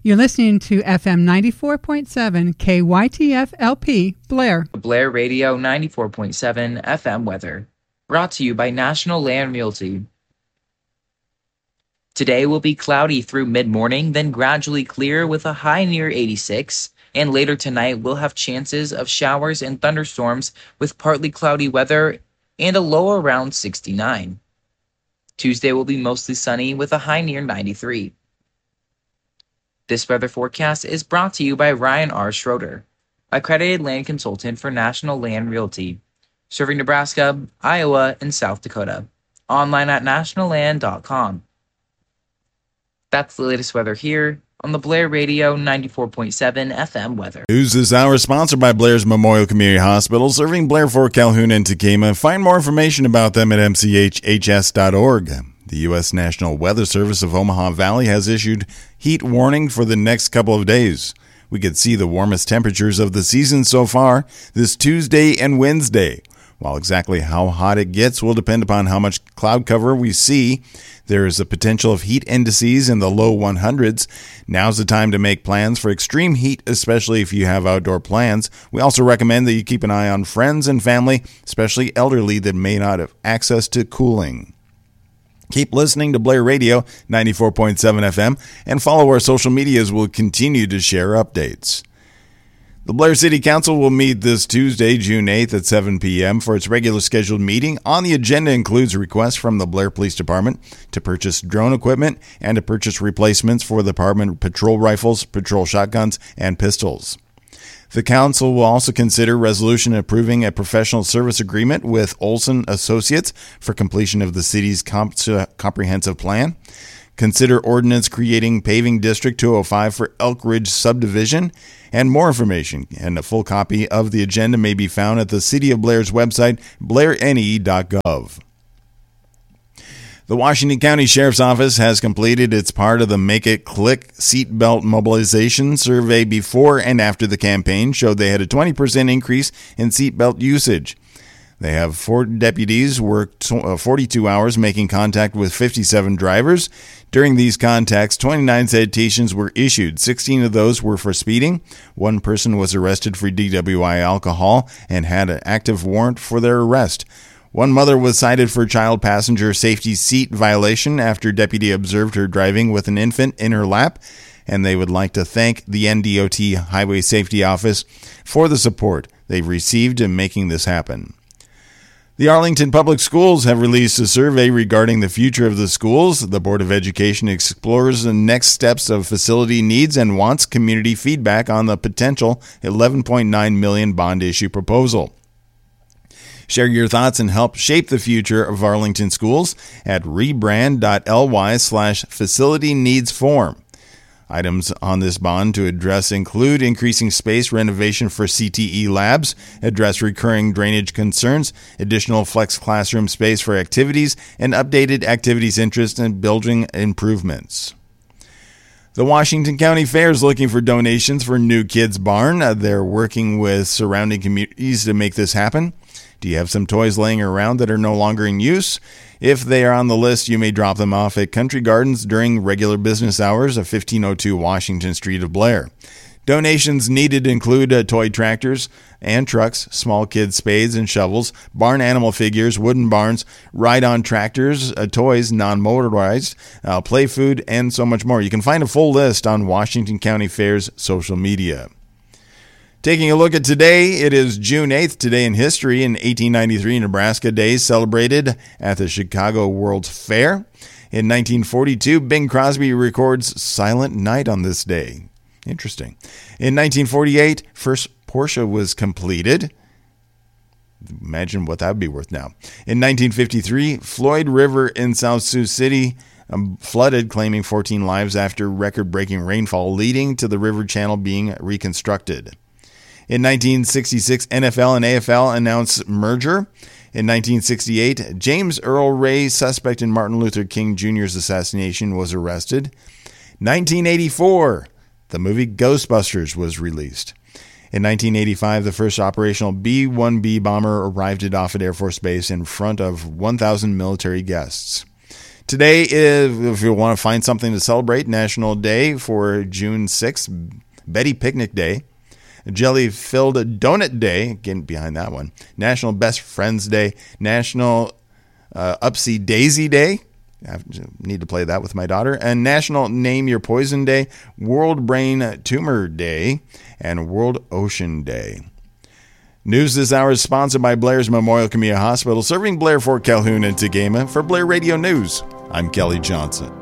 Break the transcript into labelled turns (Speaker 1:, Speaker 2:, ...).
Speaker 1: You're listening to FM 94.7 KYTF LP, Blair.
Speaker 2: Blair Radio 94.7 FM weather. Brought to you by National Land Realty. Today will be cloudy through mid-morning, then gradually clear with a high near 86. And later tonight, we'll have chances of showers and thunderstorms with partly cloudy weather and a low around 69. Tuesday will be mostly sunny with a high near 93. This weather forecast is brought to you by Ryan R. Schroeder, accredited land consultant for National Land Realty, serving Nebraska, Iowa, and South Dakota. Online at nationalland.com. That's the latest weather here on the Blair Radio 94.7 FM weather.
Speaker 3: News this hour is sponsored by Blair's Memorial Community Hospital, serving Blair, Fort Calhoun, and Tekamah. Find more information about them at mchhs.org. The U.S. National Weather Service of Omaha Valley has issued heat warning for the next couple of days. We could see the warmest temperatures of the season so far this Tuesday and Wednesday. While exactly how hot it gets will depend upon how much cloud cover we see. There is a potential of heat indices in the low 100s. Now's the time to make plans for extreme heat, especially if you have outdoor plans. We also recommend that you keep an eye on friends and family, especially elderly that may not have access to cooling. Keep listening to Blair Radio 94.7 FM and follow our social medias. We'll continue to share updates. The Blair City Council will meet this Tuesday, June 8th at 7 p.m. for its regular scheduled meeting. On the agenda includes requests from the Blair Police Department to purchase drone equipment and to purchase replacements for the department patrol rifles, patrol shotguns, and pistols. The council will also consider resolution approving a professional service agreement with Olson Associates for completion of the city's comprehensive plan. Consider ordinance creating paving District 205 for Elk Ridge subdivision. And more information and a full copy of the agenda may be found at the City of Blair's website, blairne.gov. The Washington County Sheriff's Office has completed its part of the Make It Click seatbelt mobilization survey. Before and after the campaign showed they had a 20% increase in seatbelt usage. They have 4 deputies worked 42 hours making contact with 57 drivers. During these contacts, 29 citations were issued. 16 of those were for speeding. 1 person was arrested for DWI alcohol and had an active warrant for their arrest. 1 mother was cited for child passenger safety seat violation after deputy observed her driving with an infant in her lap. And they would like to thank the NDOT Highway Safety Office for the support they've received in making this happen. The Arlington Public Schools have released a survey regarding the future of the schools. The Board of Education explores the next steps of facility needs and wants community feedback on the potential $11.9 million bond issue proposal. Share your thoughts and help shape the future of Arlington schools at rebrand.ly/facility needs form. Items on this bond to address include increasing space renovation for CTE labs, address recurring drainage concerns, additional flex classroom space for activities, and updated activities interest in building improvements. The Washington County Fair is looking for donations for New Kids Barn. They're working with surrounding communities to make this happen. Do you have some toys laying around that are no longer in use? If they are on the list, you may drop them off at Country Gardens during regular business hours of 1502 Washington Street of Blair. Donations needed include toy tractors and trucks, small kids' spades and shovels, barn animal figures, wooden barns, ride-on tractors, toys, non-motorized, play food, and so much more. You can find a full list on Washington County Fair's social media. Taking a look at today, it is June 8th. Today in history, in 1893, Nebraska Day celebrated at the Chicago World's Fair. In 1942, Bing Crosby records Silent Night on this day. Interesting. In 1948, first Porsche was completed. Imagine what that would be worth now. In 1953, Floyd River in South Sioux City flooded, claiming 14 lives after record-breaking rainfall, leading to the river channel being reconstructed. In 1966, NFL and AFL announced merger. In 1968, James Earl Ray, suspect in Martin Luther King Jr.'s assassination, was arrested. 1984, the movie Ghostbusters was released. In 1985, the first operational B-1B bomber arrived at Offutt Air Force Base in front of 1,000 military guests. Today is, if you want to find something to celebrate, National Day for June 6th, Betty Picnic Day, Jelly-Filled Donut Day, getting behind that one, National Best Friends Day, National Upsy Daisy Day, I need to play that with my daughter, and National Name Your Poison Day, World Brain Tumor Day, and World Ocean Day. News this hour is sponsored by Blair's Memorial Community Hospital, serving Blair, Fort Calhoun, and Tegama. For Blair Radio News, I'm Kelly Johnson.